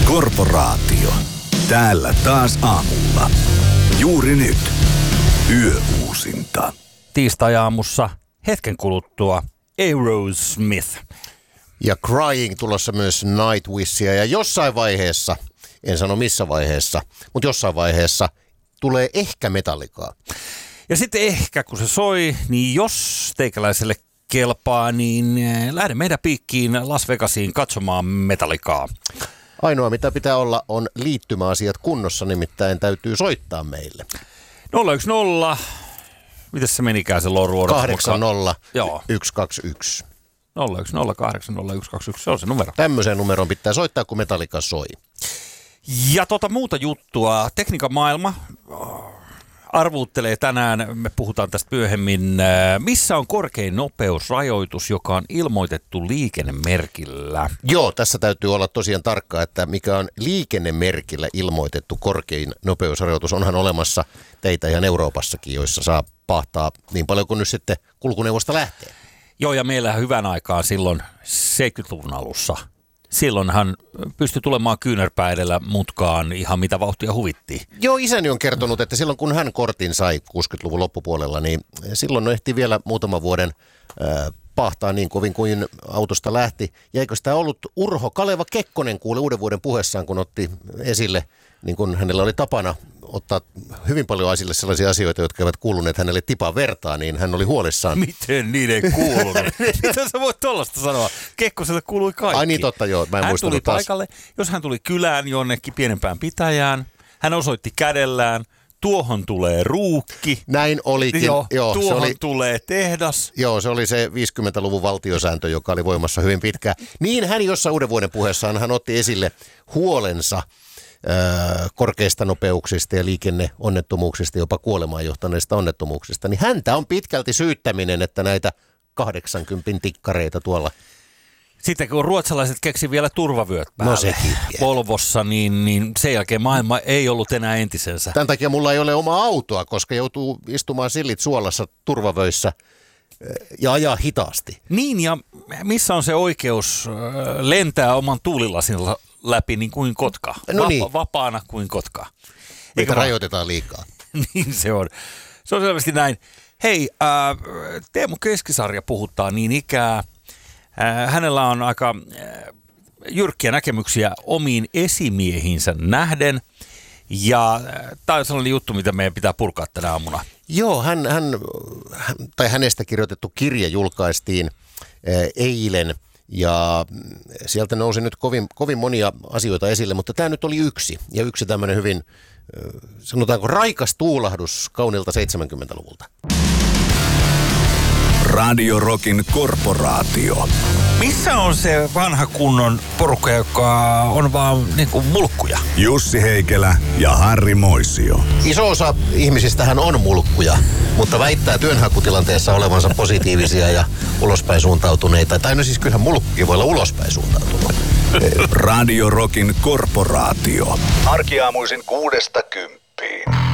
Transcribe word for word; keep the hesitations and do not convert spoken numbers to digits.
Korporaatio. Täällä taas aamulla. Juuri nyt. Yöuusinta. Tiistai-aamussa hetken kuluttua Aerosmith. Ja Crying tulossa myös Nightwishia. Ja jossain vaiheessa, en sano missä vaiheessa, mutta jossain vaiheessa tulee ehkä Metallicaa. Ja sitten ehkä kun se soi, niin jos teikäläiselle kelpaa, niin lähde meidän piikkiin Las Vegasiin katsomaan Metallicaa. Ainoa mitä pitää olla on liittymäasiat kunnossa, nimittäin täytyy soittaa meille. nolla yksi nolla. Mitäs se menikään se loru? kahdeksan nolla yksi kaksi yksi. nolla yksi nolla kahdeksan nolla yksi kaksi yksi, se on se numero. Tämmöiseen numeroon pitää soittaa, kun Metallica soi. Ja tota muuta juttua. Tekniikan maailma arvuuttelee tänään, me puhutaan tästä myöhemmin, missä on korkein nopeusrajoitus, joka on ilmoitettu liikennemerkillä. Joo, tässä täytyy olla tosiaan tarkkaa, että mikä on liikennemerkillä ilmoitettu korkein nopeusrajoitus. Onhan olemassa teitä ihan Euroopassakin, joissa saa pahtaa niin paljon kuin nyt sitten kulkuneuvosta lähtee. Joo, ja meillä hyvän aikaa silloin seitsemänkymmentäluvun alussa. Silloinhan pystyi tulemaan kyynärpää edellä mutkaan ihan mitä vauhtia huvittiin. Joo, isäni on kertonut, että silloin kun hän kortin sai kuusikymmentäluvun loppupuolella, niin silloin ehti vielä muutaman vuoden äh, pahtaa niin kovin kuin autosta lähti. Ja eikö sitä ollut Urho Kaleva Kekkonen kuule uuden vuoden puheessaan, kun otti esille, niin kuin hänellä oli tapana ottaa hyvin paljon esille sellaisia asioita, jotka eivät kuuluneet hänelle tipan vertaa, niin hän oli huolissaan. Miten niiden kuulunut? Mitä sä voit tollaista sanoa? Kekkoselle kuului kaikki. Ai niin totta joo, mä en hän muistanut tuli taas. Paikalle, jos hän tuli kylään jonnekin pienempään pitäjään, hän osoitti kädellään, tuohon tulee ruukki. Näin olikin. Joo, joo, tuohon se oli, tulee tehdas. Joo, se oli se viisikymmentäluvun valtiosääntö, joka oli voimassa hyvin pitkään. Niin hän jossain uuden vuoden puheessaan hän otti esille huolensa korkeista nopeuksista ja liikenneonnettomuuksista, jopa kuolemaan johtaneista onnettomuuksista, niin häntä on pitkälti syyttäminen, että näitä kahdeksankympin tikkareita tuolla. Sitten kun ruotsalaiset keksi vielä turvavyöt päälle no sekin Volvossa, niin, niin sen jälkeen maailma ei ollut enää entisensä. Tämän takia mulla ei ole omaa autoa, koska joutuu istumaan sillit suolassa turvavöissä ja ajaa hitaasti. Niin, ja missä on se oikeus lentää oman tuulilasilla läpi niin kuin kotka. No niin. Vapa- vapaana kuin kotka. Eikä rajoitetaan liikaa. Niin se on. Se on selvästi näin. Hei, äh, Teemu Keskisarja puhuttaa niin ikää. Äh, hänellä on aika äh, jyrkkiä näkemyksiä omiin esimiehinsä nähden. Ja äh, tämä on sellainen juttu, mitä meidän pitää purkaa tänä aamuna. Joo, hän, hän, hän, tai hänestä kirjoitettu kirja julkaistiin äh, eilen. Ja sieltä nousi nyt kovin, kovin monia asioita esille, mutta tämä nyt oli yksi. Ja yksi tämmöinen hyvin, sanotaanko, raikas tuulahdus kaunilta seitsemänkymmentäluvulta. Radio Rockin Korporaatio. Missä on se vanha kunnon porukka, joka on vaan niinku mulkkuja? Jussi Heikelä ja Harri Moisio. Iso osa ihmisistähän on mulkkuja, mutta väittää työnhakutilanteessa olevansa positiivisia ja ulospäin suuntautuneita. Tai no siis kyllähän mulkkukin voi olla ulospäin suuntautunut. Radio Rockin Korporaatio. Arkiaamuisin kuudesta kymppiin.